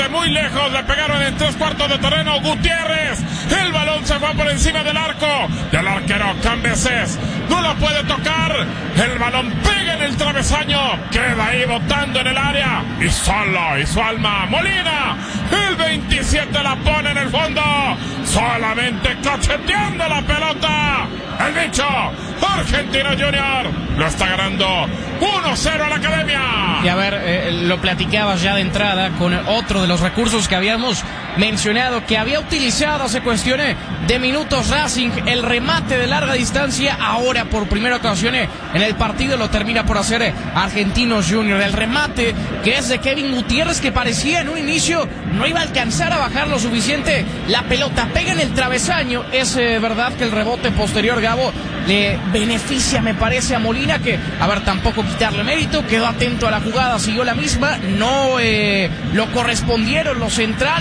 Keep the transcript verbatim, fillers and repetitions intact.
desde muy lejos le pegaron en tres cuartos de terreno. Gutiérrez, el balón se fue por encima del arco del arquero Cambeses, no lo puede tocar, el balón pega en el travesaño, queda ahí botando en el área y solo y su alma Molina, el veintisiete la pone en el fondo, solamente cacheteando la pelota, el bicho Argentino Junior lo está ganando uno cero a la Academia. Y a ver, eh, lo platicabas ya de entrada con otro de los recursos que habíamos mencionado, que había utilizado hace cuestiones de minutos Racing, el remate de larga distancia. Ahora por primera ocasión en el partido lo termina por hacer Argentinos Junior. El remate que es de Kevin Gutiérrez, que parecía en un inicio no iba a alcanzar a bajar lo suficiente, la pelota pega en el travesaño. Es eh, verdad que el rebote posterior, Gabo, le beneficia, me parece, a Molina, que, a ver, tampoco quitarle mérito, quedó atento a la jugada, siguió la misma, no eh, lo correspondieron los centrales.